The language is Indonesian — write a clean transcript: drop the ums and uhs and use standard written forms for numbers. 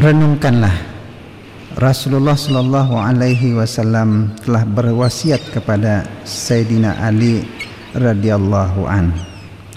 renungkanlah, Rasulullah sallallahu alaihi wasallam telah berwasiat kepada Sayyidina Ali radhiyallahu an.